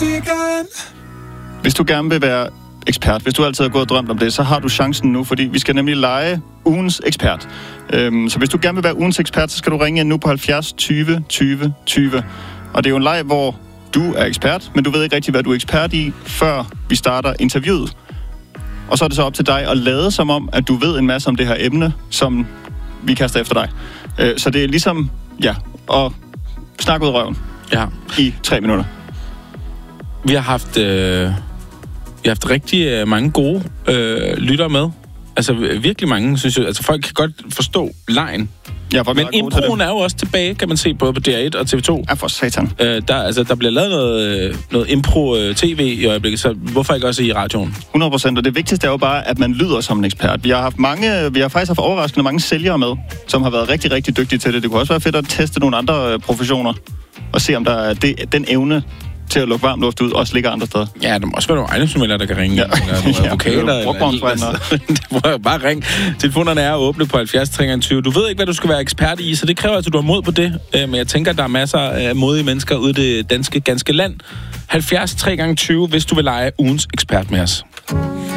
Hvis du gerne vil være ekspert, hvis du altid har gået og drømt om det, så har du chancen nu, fordi vi skal nemlig lege ugens ekspert. Så hvis du gerne vil være ugens ekspert, så skal du ringe ind nu på 70 20 20 20. Og det er jo en leg, hvor du er ekspert, men du ved ikke rigtig, hvad du er ekspert i, før vi starter interviewet. Og så er det så op til dig at lade som om, at du ved en masse om det her emne, som vi kaster efter dig. Så det er ligesom, at snakke ud af røven i 3 minutter. Vi har haft rigtig mange gode lyttere med. Altså virkelig mange, synes jeg. Altså folk kan godt forstå legen. Ja, men improen er jo også tilbage, kan man se på DR1 og TV2. Ja, for satan. Der bliver lavet noget impro-tv i øjeblikket, så hvorfor ikke også i radioen? 100%, og det vigtigste er jo bare, at man lyder som en ekspert. Vi har faktisk haft overraskende mange sælgere med, som har været rigtig, rigtig dygtige til det. Det kunne også være fedt at teste nogle andre professioner, og se om der er den evne til at lukke varmt luft ud, også ligger andre steder. Ja, der må også være nogle ejendomsmæglere, der kan ringe. Ja. Eller nogle advokater. Bare ring. Telefonerne er åbne på 70 320. Du ved ikke, hvad du skal være ekspert i, så det kræver, at du har mod på det. Men jeg tænker, at der er masser af modige mennesker ude i det ganske land. 70 320, hvis du vil lege ugens ekspert med os.